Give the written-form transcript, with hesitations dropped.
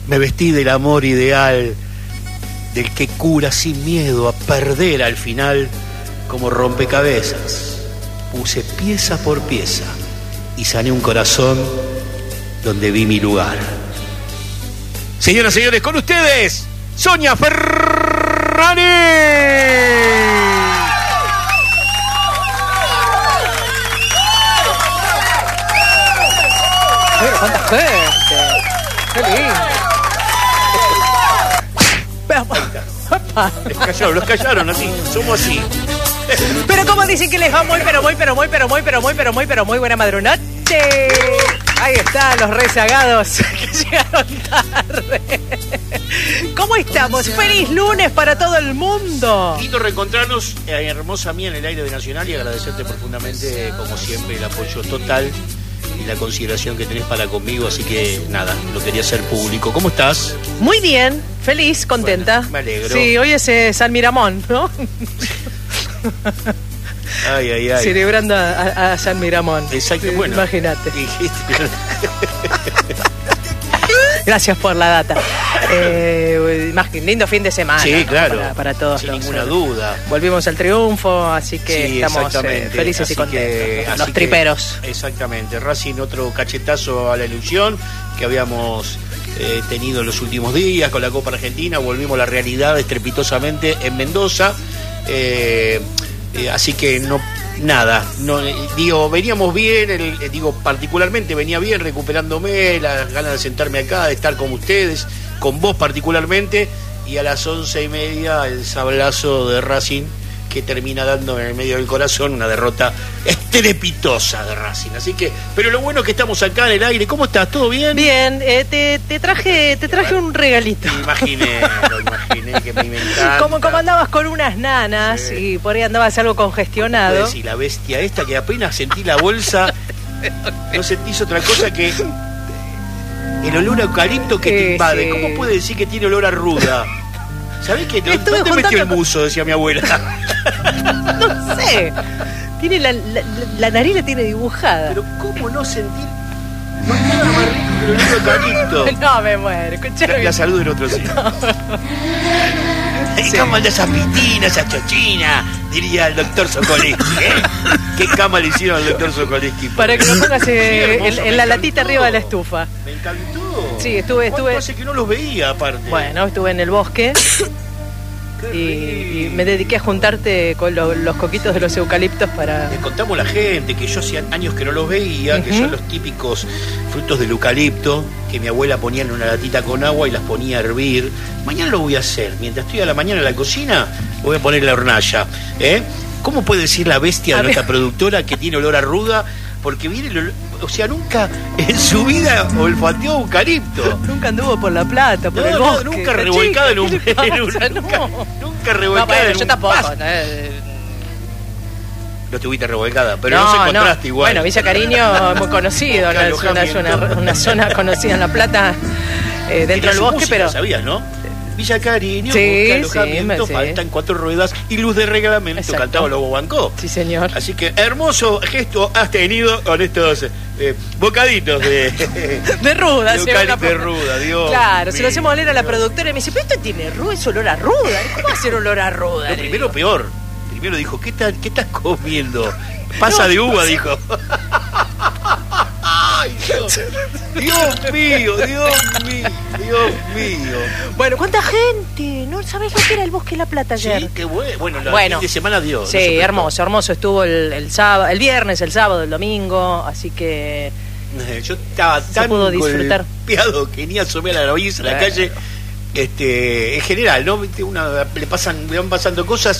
Me vestí del amor ideal, del que cura sin miedo a perder al final como rompecabezas. Puse pieza por pieza y sané un corazón donde vi mi lugar. Señoras y señores, con ustedes, Sonia Ferrari. ¡Cuánta gente! ¡Qué lindo! Los callaron así, somos así. Pero como dicen que les va muy buena madrunoche. Ahí están los rezagados que llegaron tarde. ¿Cómo estamos? ¡Feliz lunes para todo el mundo! Lindo reencontrarnos, hermosa mía, en el aire de Nacional, y agradecerte profundamente, como siempre, el apoyo total y la consideración que tenés para conmigo, así que nada, lo quería hacer público. ¿Cómo estás? Muy bien, feliz, contenta. Bueno, me alegro. Sí, hoy es San Miramón, ¿no? Ay. Celebrando a San Miramón. Exacto, Sí, bueno. Imagínate. Gracias por la data. Lindo fin de semana. Sí, ¿no? claro. Para todos. Sin ninguna duda. Volvimos al triunfo, así que Sí, estamos exactamente. felices Así y contentos. así Los triperos. Exactamente. Racing, otro cachetazo a la ilusión que habíamos tenido en los últimos días con la Copa Argentina. Volvimos a la realidad estrepitosamente en Mendoza. Así que veníamos bien, particularmente venía bien, recuperándome, las ganas de sentarme acá, de estar con ustedes, con vos particularmente, y a las 11:30 el sablazo de Racing, que termina dando en el medio del corazón una derrota estrepitosa de Racing. Así que, pero lo bueno es que estamos acá en el aire. ¿Cómo estás? ¿Todo bien? Bien, te traje un regalito. Lo imaginé que me encanta. Como andabas con unas nanas, sí, y por ahí andabas algo congestionado. Pues, y la bestia esta, que apenas sentí la bolsa, no sentís otra cosa que el olor a eucalipto que te invade. Sí. ¿Cómo puede decir que tiene olor a ruda? ¿Sabés qué? ¿Dónde te metió el muso? Decía mi abuela. No sé. Tiene la nariz la tiene dibujada. Pero ¿cómo no sentir? No hay nada más rico que el olor a eucalipto. No, me muero. Escuchame. La salud del otro sí. ¿Cómo anda esa pitina, esa chochina? Diría el doctor Sokoleski, ¿eh? ¿Qué cama le hicieron al doctor Sokoleski? Para que lo pongas hermoso, en la latita arriba de la estufa. Me encantó. Sí, estuve. Hace que no los veía, aparte. Bueno, estuve en el bosque y me dediqué a juntarte con los coquitos de los eucaliptos para... Le contamos a la gente que yo hacía años que no los veía, que son los típicos frutos del eucalipto, que mi abuela ponía en una latita con agua y las ponía a hervir. Mañana lo voy a hacer. Mientras estoy a la mañana en la cocina, voy a poner la hornalla. ¿Cómo puede decir la bestia de nuestra productora que tiene olor a ruda? Porque viene el olor, o sea, nunca en su vida olfateó eucalipto. Nunca anduvo por La Plata, por el bosque. Nunca revolcada en un... Nunca revolcada en un... yo tampoco. No estuviste revolcada, pero no se encontraste igual. Bueno, Villa Cariño es muy conocido, ¿no? Es una zona conocida en La Plata, dentro del bosque, pero... ¿Sabías, no? Villa Cariño, sí, alojamiento, sí, faltan 4 ruedas y luz de reglamento. Exacto. Cantaba Lobo Bancó. Sí, señor. Así que hermoso gesto has tenido con estos bocaditos de ruda. De ruda, Dios. Claro, se lo hacemos oler a la productora y me dice, pero esto tiene ruda, es olor a ruda. ¿Cómo va a ser olor a ruda? Primero peor. Primero dijo, ¿qué estás comiendo? Pasa de uva, dijo. Ay, Dios mío. Bueno, ¿cuánta gente? ¿No sabés lo que era el Bosque de La Plata ayer? Sí, qué bueno. El fin de semana dio. Sí, hermoso. Estuvo el sábado, el viernes, el sábado, el domingo, así que... Yo estaba tan golpeado que ni asomé a la nariz en la calle. En general, ¿no? Le van pasando cosas.